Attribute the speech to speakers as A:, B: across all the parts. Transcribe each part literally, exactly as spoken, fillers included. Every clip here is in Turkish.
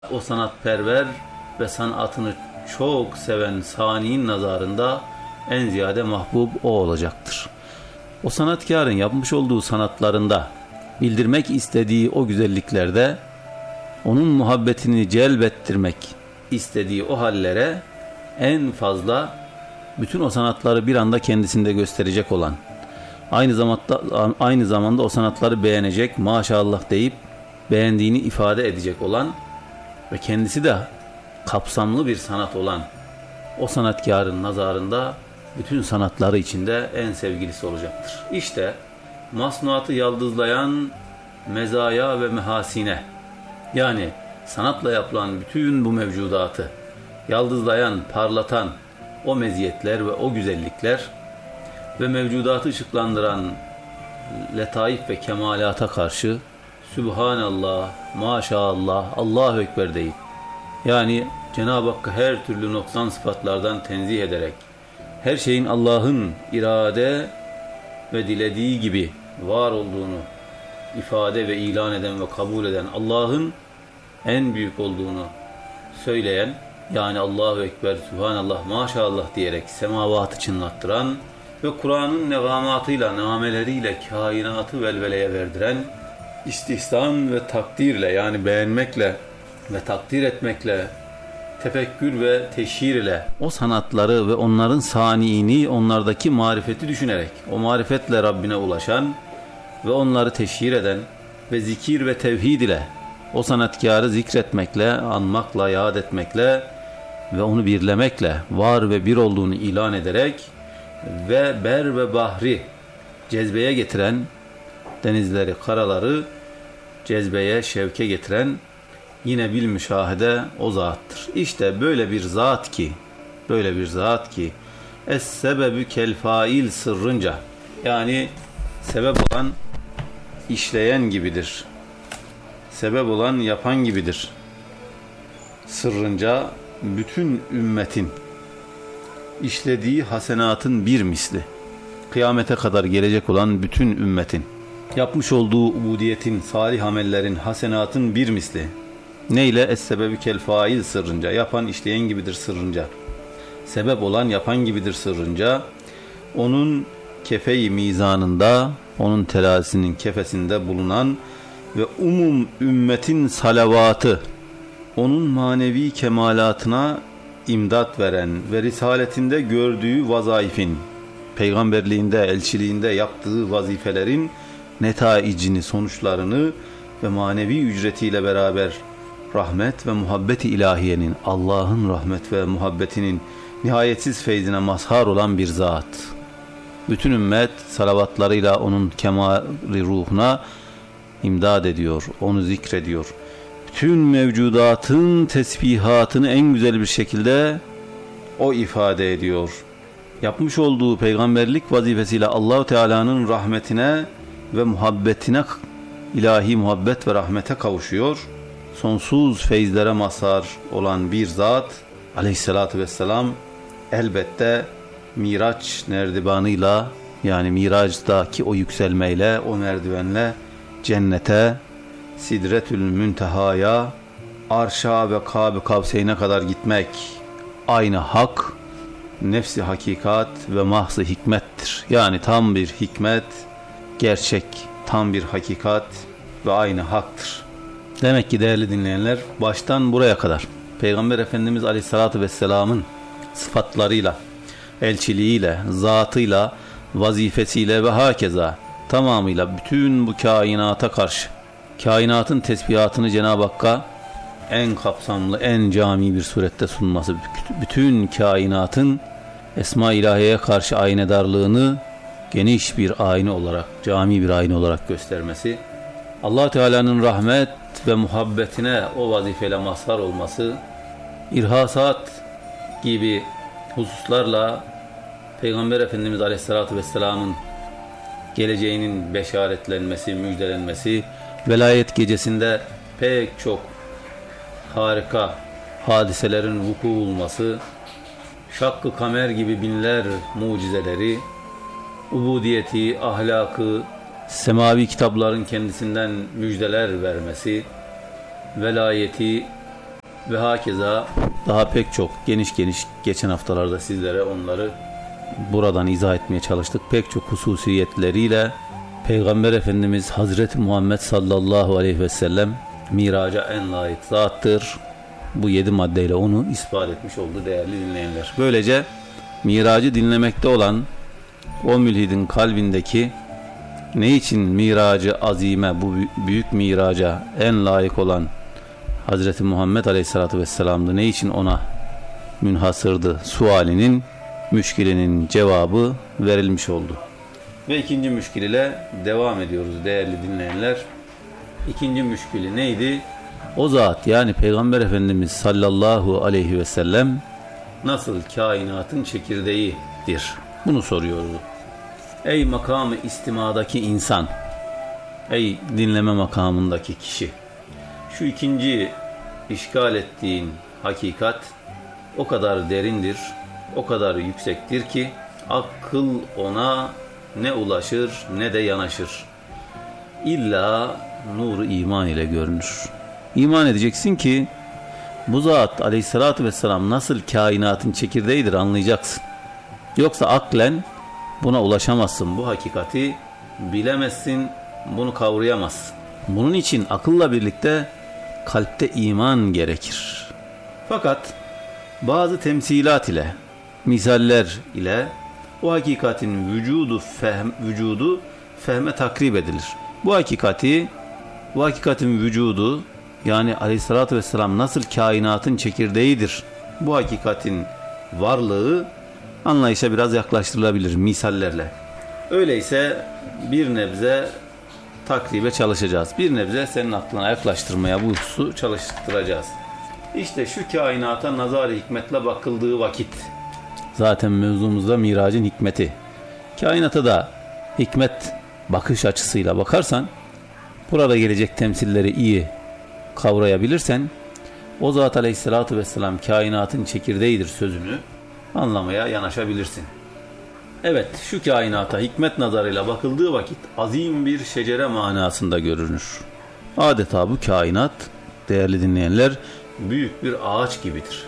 A: O sanatperver ve sanatını çok seven sani'nin nazarında en ziyade mahbub o olacaktır. O sanatkarın yapmış olduğu sanatlarında bildirmek istediği o güzelliklerde onun muhabbetini celbettirmek istediği o hallere en fazla bütün o sanatları bir anda kendisinde gösterecek olan, aynı zamanda aynı zamanda o sanatları beğenecek, maşallah deyip beğendiğini ifade edecek olan ve kendisi de kapsamlı bir sanat olan o sanatkarın nazarında bütün sanatları içinde en sevgilisi olacaktır. İşte masnuatı yaldızlayan mezaya ve mehasine, yani sanatla yapılan bütün bu mevcudatı yaldızlayan, parlatan o meziyetler ve o güzellikler ve mevcudatı ışıklandıran letaif ve kemalata karşı Sübhanallah, Maşallah, Allahu Ekber deyip, yani Cenab-ı Hakk'ı her türlü noksan sıfatlardan tenzih ederek, her şeyin Allah'ın irade ve dilediği gibi var olduğunu ifade ve ilan eden ve kabul eden, Allah'ın en büyük olduğunu söyleyen, yani Allahu Ekber, Sübhanallah, Maşallah diyerek semavatı çınlattıran ve Kur'an'ın nevamatıyla, nameleriyle kainatı velveleye verdiren, istihsan ve takdirle, yani beğenmekle ve takdir etmekle, tefekkür ve teşhir ile o sanatları ve onların saniini, onlardaki marifeti düşünerek o marifetle Rabbine ulaşan ve onları teşhir eden ve zikir ve tevhid ile o sanatkarı zikretmekle, anmakla, yad etmekle ve onu birlemekle var ve bir olduğunu ilan ederek ve ber ve bahri cezbeye getiren, denizleri, karaları cezbeye, şevke getiren yine bil müşahede o zattır. İşte böyle bir zat ki, böyle bir zat ki es-sebebü kel fail sırrınca, yani sebep olan işleyen gibidir. Sebep olan yapan gibidir. Sırrınca bütün ümmetin işlediği hasenatın bir misli. Kıyamete kadar gelecek olan bütün ümmetin yapmış olduğu ubudiyetin, salih amellerin, hasenatın bir misli. Neyle? Es-sebebi kel fail sırrınca. Yapan işleyen gibidir sırrınca. Sebep olan yapan gibidir sırrınca. Onun kefe-i mizanında, onun terazisinin kefesinde bulunan ve umum ümmetin salavatı, onun manevi kemalatına imdat veren ve risaletinde gördüğü vazaifin, peygamberliğinde, elçiliğinde yaptığı vazifelerin netaicini, sonuçlarını ve manevi ücretiyle beraber rahmet ve muhabbet-i ilahiyenin, Allah'ın rahmet ve muhabbetinin nihayetsiz feyzine mazhar olan bir zat. Bütün ümmet salavatlarıyla onun kemali ruhuna imdad ediyor, onu zikrediyor. Bütün mevcudatın tesbihatını en güzel bir şekilde o ifade ediyor. Yapmış olduğu peygamberlik vazifesiyle Allahu Teala'nın rahmetine ve muhabbetine, ilahi muhabbet ve rahmete kavuşuyor. Sonsuz feyizlere mazhar olan bir zat aleyhissalatü vesselam elbette Miraç nerdivanıyla, yani Miraç'taki o yükselmeyle, o merdivenle cennete, Sidretül Münteha'ya, Arş'a ve Kâb-ı Kavseyn'e kadar gitmek aynı hak, nefsi hakikat ve mahz-ı hikmettir. Yani tam bir hikmet, gerçek, tam bir hakikat ve aynı haktır. Demek ki değerli dinleyenler, baştan buraya kadar Peygamber Efendimiz Aleyhisselatü Vesselam'ın sıfatlarıyla, elçiliğiyle, zatıyla, vazifesiyle ve hakeza tamamıyla bütün bu kainata karşı, kainatın tesbihatını Cenab-ı Hakk'a en kapsamlı, en cami bir surette sunması, bütün kainatın Esma-i İlahiye'ye karşı aynedarlığını geniş bir ayna olarak, cami bir ayna olarak göstermesi, Allah Teala'nın rahmet ve muhabbetine o vazifeyle mazhar olması, irhasat gibi hususlarla Peygamber Efendimiz Aleyhisselatü Vesselam'ın geleceğinin beşaretlenmesi, müjdelenmesi, velayet gecesinde pek çok harika hadiselerin vuku bulması, Şakkı Kamer gibi binler mucizeleri, ubudiyeti, ahlakı, semavi kitapların kendisinden müjdeler vermesi, velayeti, Ve hakeza daha pek çok geniş geniş geçen haftalarda sizlere onları buradan izah etmeye çalıştık. Pek çok hususiyetleriyle Peygamber Efendimiz Hazreti Muhammed sallallahu aleyhi ve sellem miraca en layık zattır. Bu yedi maddeyle onu ispat etmiş oldu değerli dinleyenler. Böylece miracı dinlemekte olan o mülhidin kalbindeki ne için miracı azime, bu büyük miraca en layık olan Hazreti Muhammed Aleyhisselatü Vesselam'dı, ne için ona münhasırdı sualinin, müşkilinin cevabı verilmiş oldu. Ve ikinci müşkil ile devam ediyoruz değerli dinleyenler. İkinci müşkili neydi? O zat, yani Peygamber Efendimiz sallallahu aleyhi ve sellem nasıl kainatın çekirdeğidir? Bunu soruyordu. Ey makamı istimadaki insan, ey dinleme makamındaki kişi, şu ikinci işgal ettiğin hakikat o kadar derindir, o kadar yüksektir ki akıl ona ne ulaşır ne de yanaşır. İlla nur iman ile görünür. İman edeceksin ki bu zat aleyhissalatü vesselam nasıl kainatın çekirdeğidir anlayacaksın. Yoksa aklen buna ulaşamazsın, bu hakikati bilemezsin, bunu kavrayamazsın. Bunun için akılla birlikte kalpte iman gerekir. Fakat bazı temsilat ile, misaller ile o hakikatin vücudu fehm, vücudu fehme takrib edilir. Bu hakikati, bu hakikatin vücudu, yani aleyhissalatü vesselam nasıl kainatın çekirdeğidir, bu hakikatin varlığı anlayışa biraz yaklaştırılabilir misallerle. Öyleyse bir nebze takribe çalışacağız. Bir nebze senin aklına yaklaştırmaya bu hususu çalıştıracağız. İşte şu kainata nazar-ı hikmetle bakıldığı vakit, zaten mevzumuzda miracın hikmeti. Kainata da hikmet bakış açısıyla bakarsan, burada gelecek temsilleri iyi kavrayabilirsen, o zat aleyhissalatü vesselam kainatın çekirdeğidir sözünü anlamaya yanaşabilirsin. Evet, şu kainata hikmet nazarıyla bakıldığı vakit azim bir şecere manasında görünür. Adeta bu kainat, değerli dinleyenler, büyük bir ağaç gibidir.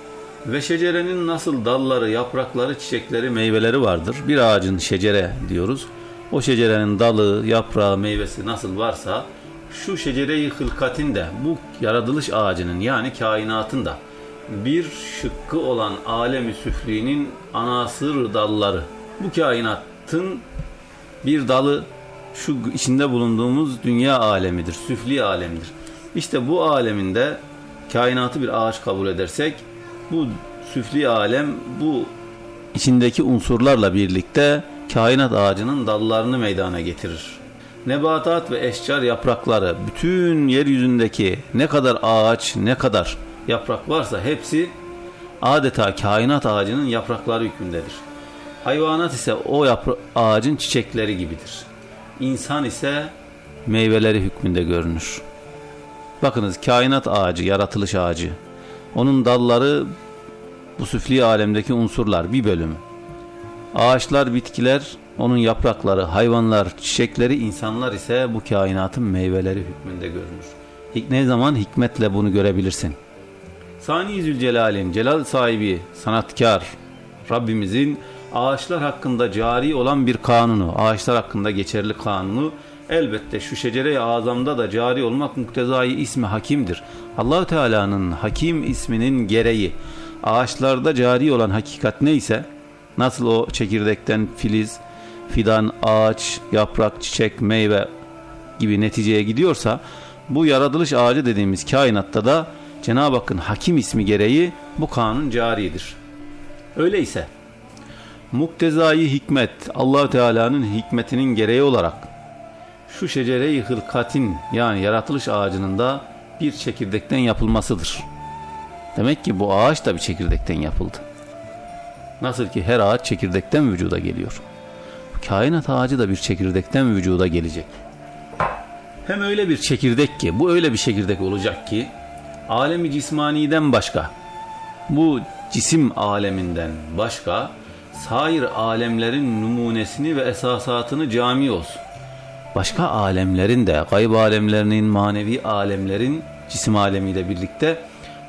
A: Ve şecerenin nasıl dalları, yaprakları, çiçekleri, meyveleri vardır. Bir ağacın şecere diyoruz. O şecerenin dalı, yaprağı, meyvesi nasıl varsa, şu şecere-i hılkatin de, bu yaratılış ağacının yani kainatın da bir şıkkı olan alem-i süflinin anasır dalları, bu kainatın bir dalı şu içinde bulunduğumuz dünya alemidir, süfli alemdir. İşte bu aleminde kainatı bir ağaç kabul edersek, bu süfli alem bu içindeki unsurlarla birlikte kainat ağacının dallarını meydana getirir. Nebatat ve eşcar yaprakları, bütün yeryüzündeki ne kadar ağaç, ne kadar yaprak varsa hepsi adeta kainat ağacının yaprakları hükmündedir. Hayvanat ise o yapra- ağacın çiçekleri gibidir. İnsan ise meyveleri hükmünde görünür. Bakınız, kainat ağacı, yaratılış ağacı, onun dalları bu süfli alemdeki unsurlar bir bölümü. Ağaçlar, bitkiler, onun yaprakları, hayvanlar, çiçekleri, insanlar ise bu kainatın meyveleri hükmünde görünür. Ne zaman hikmetle bunu görebilirsin? Sani Zülcelal'in, celal sahibi, sanatkar Rabbimizin ağaçlar hakkında cari olan bir kanunu, ağaçlar hakkında geçerli kanunu, elbette şu şecere-i azamda da cari olmak muktezai ismi hakimdir. Allah-u Teala'nın hakim isminin gereği ağaçlarda cari olan hakikat neyse, nasıl o çekirdekten filiz, fidan, ağaç, yaprak, çiçek, meyve gibi neticeye gidiyorsa, bu yaratılış ağacı dediğimiz kainatta da Cenab-ı Hakk'ın hakim ismi gereği bu kanun caridir. Öyleyse muktezai hikmet, Allah-u Teala'nın hikmetinin gereği olarak şu şecere-i hılkatin, yani yaratılış ağacının da bir çekirdekten yapılmasıdır. Demek ki bu ağaç da bir çekirdekten yapıldı. Nasıl ki her ağaç çekirdekten vücuda geliyor, kainat ağacı da bir çekirdekten vücuda gelecek. Hem öyle bir çekirdek ki, bu öyle bir çekirdek olacak ki, alemi cismaniden başka, bu cisim aleminden başka, sair alemlerin numunesini ve esasatını cami olsun. Başka alemlerin de, gayb alemlerinin, manevi alemlerin cisim alemiyle birlikte